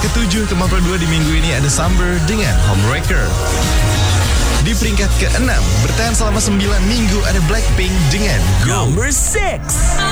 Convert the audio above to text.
ke-7 ke 42 di minggu ini ada Summer dengan Homewrecker. Di peringkat ke-6 bertahan selama 9 minggu ada Blackpink dengan Go. Number 6.